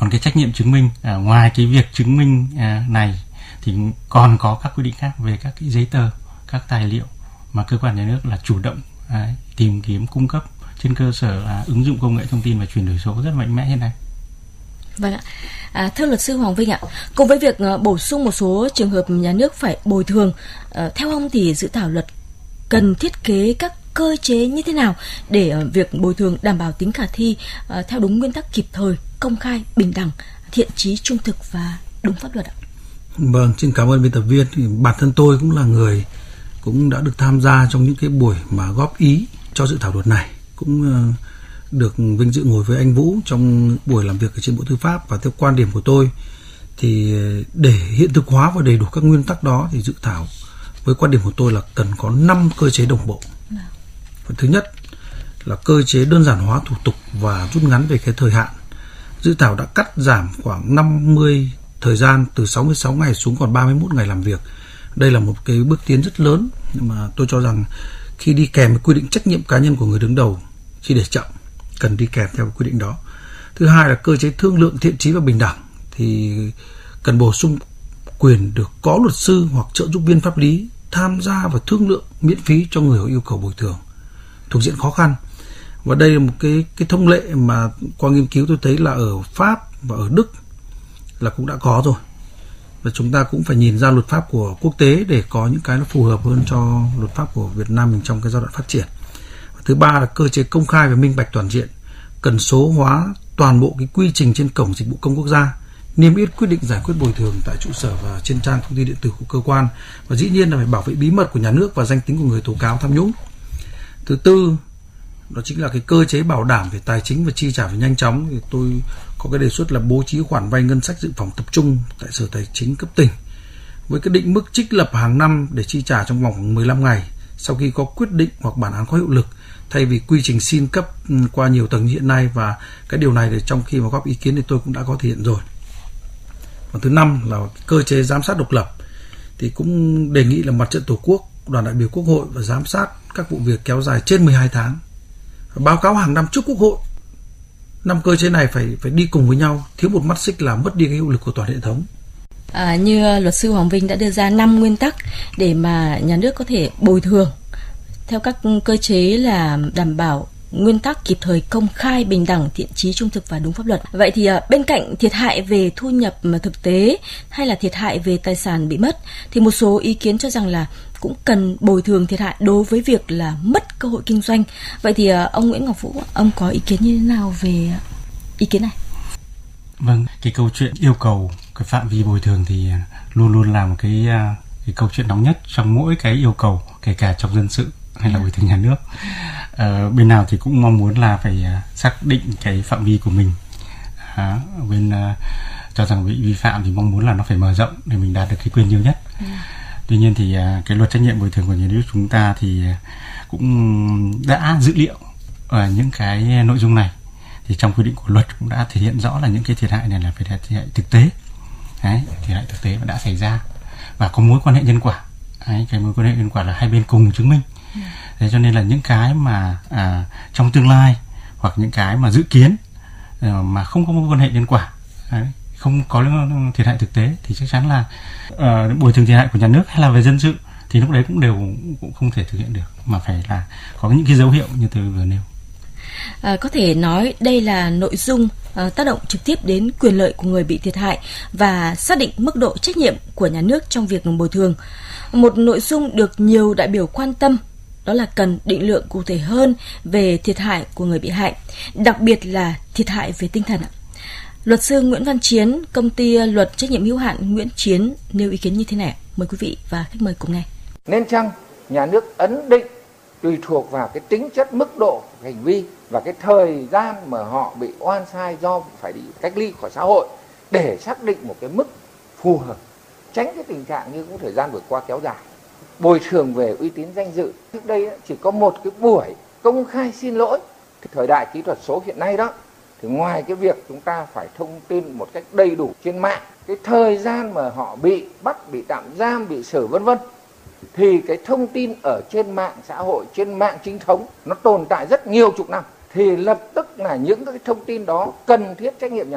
Còn cái trách nhiệm chứng minh, ngoài cái việc chứng minh này thì còn có các quy định khác về các cái giấy tờ, các tài liệu mà cơ quan nhà nước là chủ động tìm kiếm cung cấp trên cơ sở ứng dụng công nghệ thông tin và chuyển đổi số rất mạnh mẽ hiện nay. Vâng ạ. Thưa luật sư Hoàng Vinh ạ, cùng với việc bổ sung một số trường hợp nhà nước phải bồi thường, theo ông thì dự thảo luật cần thiết kế các cơ chế như thế nào để việc bồi thường đảm bảo tính khả thi theo đúng nguyên tắc kịp thời, công khai, bình đẳng, thiện chí, trung thực và đúng pháp luật ạ? Vâng, xin cảm ơn biên tập viên. Bản thân tôi cũng là người cũng đã được tham gia trong những cái buổi mà góp ý cho dự thảo luật này, cũng được vinh dự ngồi với anh Vũ trong buổi làm việc ở trên Bộ Tư pháp. Và theo quan điểm của tôi thì để hiện thực hóa và đầy đủ các nguyên tắc đó thì dự thảo với quan điểm của tôi là cần có 5 cơ chế đồng bộ. Thứ nhất là cơ chế đơn giản hóa thủ tục và rút ngắn về cái thời hạn. Dự thảo đã cắt giảm khoảng 50 thời gian từ 66 ngày xuống còn 31 ngày làm việc. Đây là một cái bước tiến rất lớn, nhưng mà tôi cho rằng khi đi kèm với quy định trách nhiệm cá nhân của người đứng đầu khi để chậm cần đi kèm theo quy định đó. Thứ hai là cơ chế thương lượng thiện chí và bình đẳng, thì cần bổ sung quyền được có luật sư hoặc trợ giúp viên pháp lý tham gia và thương lượng miễn phí cho người có yêu cầu bồi thường thuộc diện khó khăn. Và đây là một cái thông lệ mà qua nghiên cứu tôi thấy là ở Pháp và ở Đức là cũng đã có rồi. Và chúng ta cũng phải nhìn ra luật pháp của quốc tế để có những cái nó phù hợp hơn cho luật pháp của Việt Nam mình trong cái giai đoạn phát triển. Và thứ ba là cơ chế công khai và minh bạch toàn diện, cần số hóa toàn bộ cái quy trình trên cổng dịch vụ công quốc gia, niêm yết quyết định giải quyết bồi thường tại trụ sở và trên trang thông tin điện tử của cơ quan, và dĩ nhiên là phải bảo vệ bí mật của nhà nước và danh tính của người tố cáo tham nhũng. Thứ tư đó chính là cái cơ chế bảo đảm về tài chính và chi trả phải nhanh chóng. Thì tôi có cái đề xuất là bố trí khoản vay ngân sách dự phòng tập trung tại Sở Tài chính cấp tỉnh với cái định mức trích lập hàng năm để chi trả trong vòng 15 ngày sau khi có quyết định hoặc bản án có hiệu lực, thay vì quy trình xin cấp qua nhiều tầng như hiện nay. Và cái điều này thì trong khi mà góp ý kiến thì tôi cũng đã có thể hiện rồi. Và thứ năm là cơ chế giám sát độc lập, thì cũng đề nghị là Mặt trận Tổ quốc, đoàn đại biểu Quốc hội và giám sát các vụ việc kéo dài trên 12 tháng, báo cáo hàng năm trước Quốc hội. 5 cơ chế này phải đi cùng với nhau, thiếu một mắt xích là mất đi cái hiệu lực của toàn hệ thống. Như luật sư Hoàng Vinh đã đưa ra 5 nguyên tắc để mà nhà nước có thể bồi thường theo các cơ chế là đảm bảo nguyên tắc kịp thời, công khai, bình đẳng, thiện chí, trung thực và đúng pháp luật. Vậy thì bên cạnh thiệt hại về thu nhập thực tế hay là thiệt hại về tài sản bị mất, thì một số ý kiến cho rằng là cũng cần bồi thường thiệt hại đối với việc là mất cơ hội kinh doanh. Vậy thì ông Nguyễn Ngọc Vũ, ông có ý kiến như thế nào về ý kiến này? Vâng, cái câu chuyện yêu cầu cái phạm vi bồi thường thì luôn luôn là một cái câu chuyện nóng nhất trong mỗi cái yêu cầu, kể cả trong dân sự hay là bồi thường nhà nước. Bên nào thì cũng mong muốn là phải xác định cái phạm vi của mình. Bên cho rằng bị vi phạm thì mong muốn là nó phải mở rộng để mình đạt được cái quyền nhiều nhất. Tuy nhiên thì cái luật trách nhiệm bồi thường của nhà nước chúng ta thì cũng đã dữ liệu ở những cái nội dung này. Thì trong quy định của luật cũng đã thể hiện rõ là những cái thiệt hại này là phải là thiệt hại thực tế. Đấy, thiệt hại thực tế đã xảy ra và có mối quan hệ nhân quả. Đấy, cái mối quan hệ nhân quả là hai bên cùng chứng minh. Thế cho nên là những cái mà trong tương lai hoặc những cái mà dự kiến mà không có mối quan hệ nhân quả, không có thiệt hại thực tế thì chắc chắn là bồi thường thiệt hại của nhà nước hay là về dân sự thì lúc đấy cũng không thể thực hiện được, mà phải là có những cái dấu hiệu như tôi vừa nêu. Có thể nói đây là nội dung tác động trực tiếp đến quyền lợi của người bị thiệt hại và xác định mức độ trách nhiệm của nhà nước trong việc bồi thường. Một nội dung được nhiều đại biểu quan tâm đó là cần định lượng cụ thể hơn về thiệt hại của người bị hại, đặc biệt là thiệt hại về tinh thần. Luật sư Nguyễn Văn Chiến, công ty luật trách nhiệm hữu hạn Nguyễn Chiến nêu ý kiến như thế này. Mời quý vị và khách mời cùng nghe. Nên chăng nhà nước ấn định tùy thuộc vào cái tính chất mức độ hành vi và cái thời gian mà họ bị oan sai do phải đi cách ly khỏi xã hội để xác định một cái mức phù hợp, tránh cái tình trạng như cũng thời gian vừa qua kéo dài. Bồi thường về uy tín danh dự, trước đây chỉ có một cái buổi công khai xin lỗi. Thời đại kỹ thuật số hiện nay đó, thì ngoài cái việc chúng ta phải thông tin một cách đầy đủ trên mạng, cái thời gian mà họ bị bắt, bị tạm giam, bị xử vân vân, thì cái thông tin ở trên mạng xã hội, trên mạng chính thống nó tồn tại rất nhiều chục năm, thì lập tức là những cái thông tin đó cần thiết trách nhiệm nhà